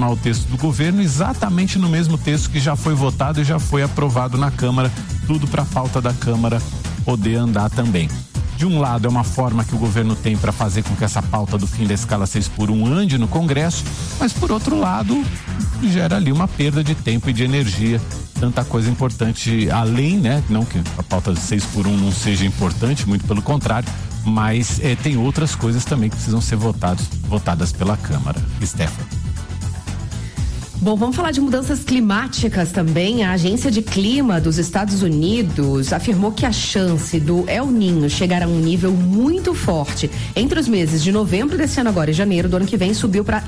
transformar o texto do governo exatamente no mesmo texto que já foi votado e já foi aprovado na Câmara, tudo para a pauta da Câmara poder andar também. De um lado, é uma forma que o governo tem para fazer com que essa pauta do fim da escala 6x1 ande no Congresso, mas por outro lado, gera ali uma perda de tempo e de energia. Tanta coisa importante, além, né? Não que a pauta de 6x1 não seja importante, muito pelo contrário, mas tem outras coisas também que precisam ser votadas pela Câmara. Stephanie. Bom, vamos falar de mudanças climáticas também. A Agência de Clima dos Estados Unidos afirmou que a chance do El Niño chegar a um nível muito forte entre os meses de novembro desse ano agora e janeiro do ano que vem subiu para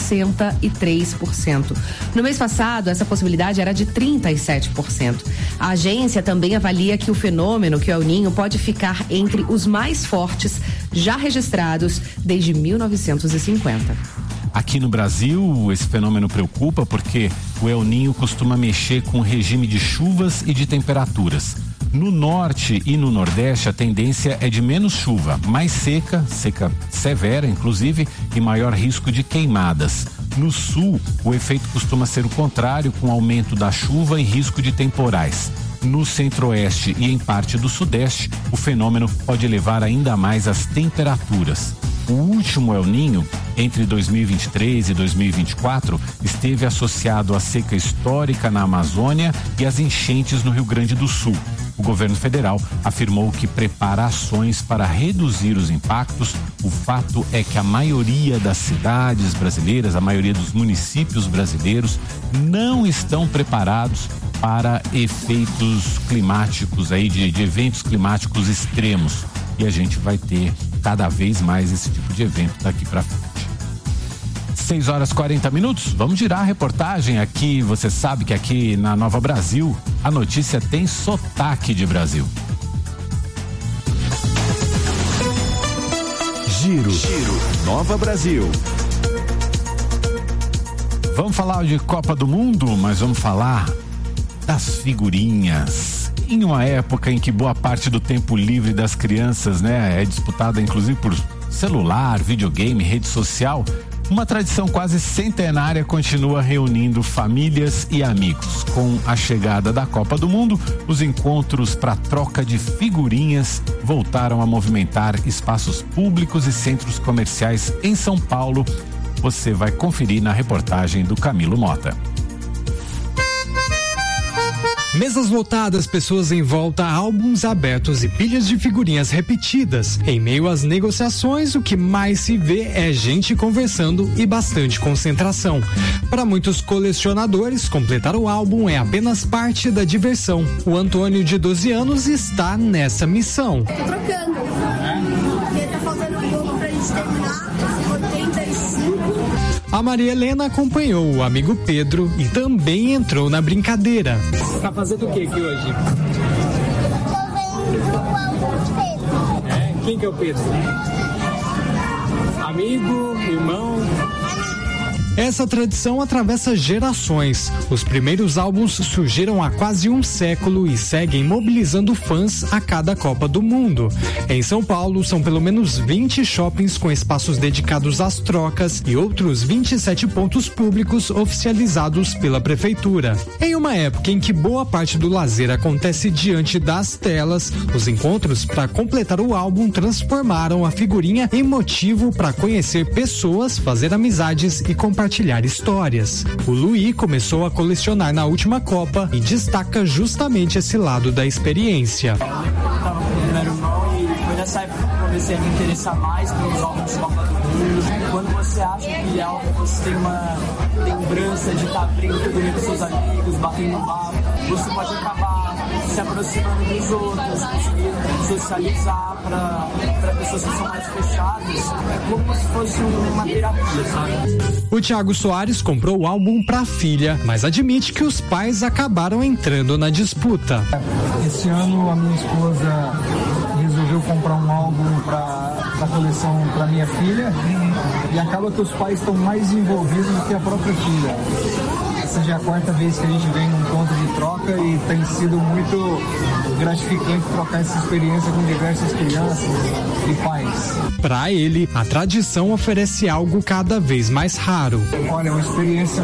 63%. No mês passado, essa possibilidade era de 37%. A agência também avalia que o fenômeno, que o El Niño, pode ficar entre os mais fortes já registrados desde 1950. Aqui no Brasil, esse fenômeno preocupa porque o El Niño costuma mexer com o regime de chuvas e de temperaturas. No norte e no nordeste, a tendência é de menos chuva, mais seca severa, inclusive, e maior risco de queimadas. No sul, o efeito costuma ser o contrário, com aumento da chuva e risco de temporais. No centro-oeste e em parte do sudeste, o fenômeno pode elevar ainda mais as temperaturas. O último El Niño, entre 2023 e 2024, esteve associado à seca histórica na Amazônia e às enchentes no Rio Grande do Sul. O governo federal afirmou que prepara ações para reduzir os impactos. O fato é que a maioria das cidades brasileiras, a maioria dos municípios brasileiros não estão preparados para efeitos climáticos aí, de eventos climáticos extremos. E a gente vai ter cada vez mais esse tipo de evento daqui para frente. 6h40. Vamos girar a reportagem aqui. Você sabe que aqui na Nova Brasil a notícia tem sotaque de Brasil. Giro Nova Brasil. Vamos falar de Copa do Mundo, mas vamos falar das figurinhas. Em uma época em que boa parte do tempo livre das crianças, né, é disputada inclusive por celular, videogame, rede social, uma tradição quase centenária continua reunindo famílias e amigos. Com a chegada da Copa do Mundo, os encontros para troca de figurinhas voltaram a movimentar espaços públicos e centros comerciais em São Paulo. Você vai conferir na reportagem do Camilo Mota. Mesas lotadas, pessoas em volta, álbuns abertos e pilhas de figurinhas repetidas. Em meio às negociações, o que mais se vê é gente conversando e bastante concentração. Para muitos colecionadores, completar o álbum é apenas parte da diversão. O Antônio, de 12 anos, está nessa missão. Tô trocando, porque tá faltando um pouco pra gente terminar, 85. A Maria Helena acompanhou o amigo Pedro e também entrou na brincadeira. Você tá fazendo o que aqui hoje? Tô vendo o álbum de Pedro. É? Quem que é o Pedro? Amigo, irmão? Essa tradição atravessa gerações. Os primeiros álbuns surgiram há quase um século e seguem mobilizando fãs a cada Copa do Mundo. Em São Paulo, são pelo menos 20 shoppings com espaços dedicados às trocas e outros 27 pontos públicos oficializados pela prefeitura. Em uma época em que boa parte do lazer acontece diante das telas, os encontros para completar o álbum transformaram a figurinha em motivo para conhecer pessoas, fazer amizades e compartilhar histórias. O Luí começou a colecionar na última Copa e destaca justamente esse lado da experiência. Eu tava com o primeiro irmão e foi nessa época que eu comecei a me interessar mais pelos álbuns de Copa do Mundo. Quando você acha que é algo que você tem uma lembrança de estar abrindo figurinha com seus amigos, batendo papo, você pode acabar se aproximando dos outros, conseguir socializar para pessoas que são mais fechadas. É como se fosse uma terapia, sabe? O Thiago Soares comprou o álbum pra filha, mas admite que os pais acabaram entrando na disputa. Esse ano a minha esposa resolveu comprar um álbum da coleção para minha filha e acaba que os pais estão mais envolvidos do que a própria filha. Essa já é a quarta vez que a gente vem num ponto de troca e tem sido muito gratificante trocar essa experiência com diversas crianças e pais. Para ele, a tradição oferece algo cada vez mais raro. Olha, é uma experiência